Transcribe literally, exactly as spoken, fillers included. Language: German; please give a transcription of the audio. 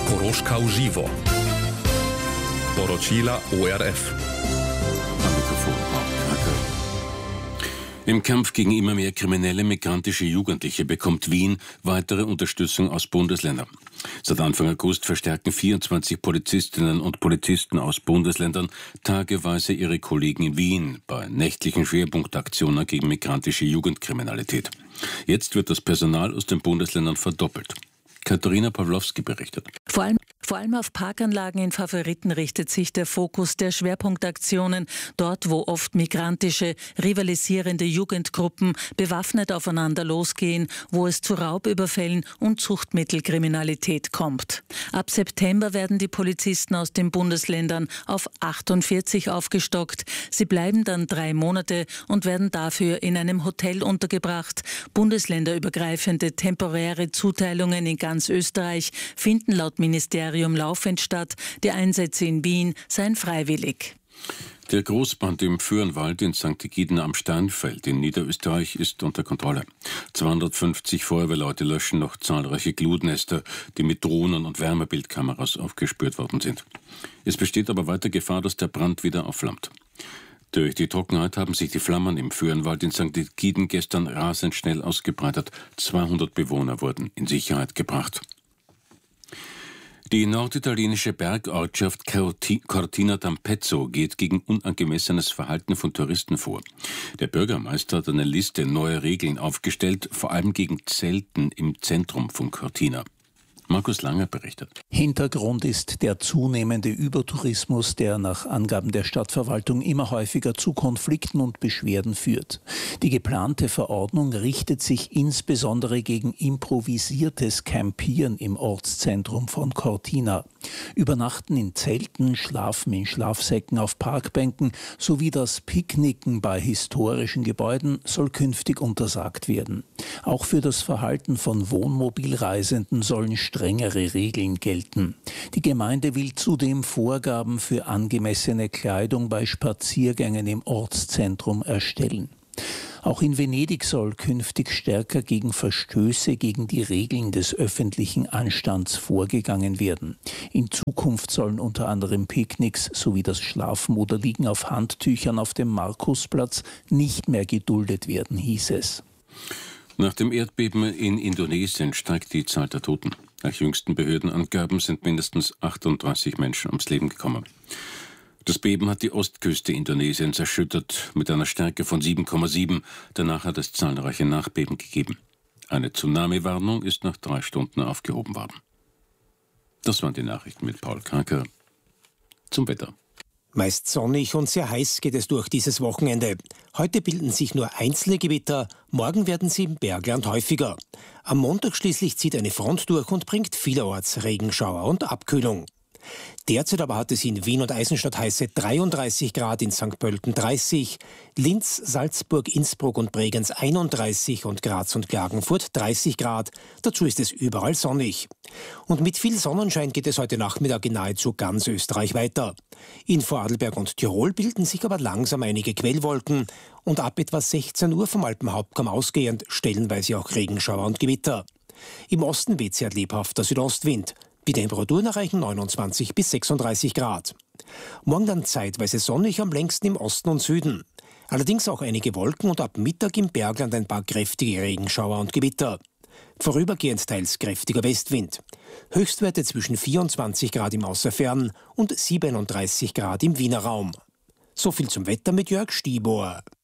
Koroška uživo. Poročila O R F. Im Kampf gegen immer mehr kriminelle migrantische Jugendliche bekommt Wien weitere Unterstützung aus Bundesländern. Seit Anfang August verstärken vierundzwanzig Polizistinnen und Polizisten aus Bundesländern tageweise ihre Kollegen in Wien bei nächtlichen Schwerpunktaktionen gegen migrantische Jugendkriminalität. Jetzt wird das Personal aus den Bundesländern verdoppelt. Katharina Pawlowski berichtet. Vor allem, vor allem auf Parkanlagen in Favoriten richtet sich der Fokus der Schwerpunktaktionen, dort wo oft migrantische, rivalisierende Jugendgruppen bewaffnet aufeinander losgehen, wo es zu Raubüberfällen und Suchtmittelkriminalität kommt. Ab September werden die Polizisten aus den Bundesländern auf achtundvierzig aufgestockt. Sie bleiben dann drei Monate und werden dafür in einem Hotel untergebracht. Bundesländerübergreifende temporäre Zuteilungen in ganz Österreich finden laut Ministerium laufend statt. Die Einsätze in Wien seien freiwillig. Der Großbrand im Föhrenwald in Sankt Egiden am Steinfeld in Niederösterreich ist unter Kontrolle. zweihundertfünfzig Feuerwehrleute löschen noch zahlreiche Glutnester, die mit Drohnen und Wärmebildkameras aufgespürt worden sind. Es besteht aber weiter Gefahr, dass der Brand wieder aufflammt. Durch die Trockenheit haben sich die Flammen im Föhrenwald in Sankt Egiden gestern rasend schnell ausgebreitet. zweihundert Bewohner wurden in Sicherheit gebracht. Die norditalienische Bergortschaft Cortina d'Ampezzo geht gegen unangemessenes Verhalten von Touristen vor. Der Bürgermeister hat eine Liste neuer Regeln aufgestellt, vor allem gegen Zelten im Zentrum von Cortina. Markus Langer berichtet. Hintergrund ist der zunehmende Übertourismus, der nach Angaben der Stadtverwaltung immer häufiger zu Konflikten und Beschwerden führt. Die geplante Verordnung richtet sich insbesondere gegen improvisiertes Campieren im Ortszentrum von Cortina. Übernachten in Zelten, Schlafen in Schlafsäcken auf Parkbänken sowie das Picknicken bei historischen Gebäuden soll künftig untersagt werden. Auch für das Verhalten von Wohnmobilreisenden sollen strengere Regeln gelten. Die Gemeinde will zudem Vorgaben für angemessene Kleidung bei Spaziergängen im Ortszentrum erstellen. Auch in Venedig soll künftig stärker gegen Verstöße gegen die Regeln des öffentlichen Anstands vorgegangen werden. In Zukunft sollen unter anderem Picknicks sowie das Schlafen oder Liegen auf Handtüchern auf dem Markusplatz nicht mehr geduldet werden, hieß es. Nach dem Erdbeben in Indonesien steigt die Zahl der Toten. Nach jüngsten Behördenangaben sind mindestens achtunddreißig Menschen ums Leben gekommen. Das Beben hat die Ostküste Indonesiens erschüttert mit einer Stärke von sieben Komma sieben. Danach hat es zahlreiche Nachbeben gegeben. Eine Tsunami-Warnung ist nach drei Stunden aufgehoben worden. Das waren die Nachrichten mit Paul Kraker. Zum Wetter. Meist sonnig und sehr heiß geht es durch dieses Wochenende. Heute bilden sich nur einzelne Gewitter, morgen werden sie im Bergland häufiger. Am Montag schließlich zieht eine Front durch und bringt vielerorts Regenschauer und Abkühlung. Derzeit aber hat es in Wien und Eisenstadt heiße dreiunddreißig Grad, in Sankt Pölten dreißig, Linz, Salzburg, Innsbruck und Bregenz einunddreißig und Graz und Klagenfurt dreißig Grad. Dazu ist es überall sonnig. Und mit viel Sonnenschein geht es heute Nachmittag in nahezu ganz Österreich weiter. In Vorarlberg und Tirol bilden sich aber langsam einige Quellwolken und ab etwa sechzehn Uhr vom Alpenhauptkamm ausgehend stellenweise auch Regenschauer und Gewitter. Im Osten weht sehr lebhafter Südostwind. Die Temperaturen erreichen neunundzwanzig bis sechsunddreißig Grad. Morgen dann zeitweise sonnig, am längsten im Osten und Süden. Allerdings auch einige Wolken und ab Mittag im Bergland ein paar kräftige Regenschauer und Gewitter. Vorübergehend teils kräftiger Westwind. Höchstwerte zwischen vierundzwanzig Grad im Außerfern und siebenunddreißig Grad im Wiener Raum. So viel zum Wetter mit Jörg Stiebohr.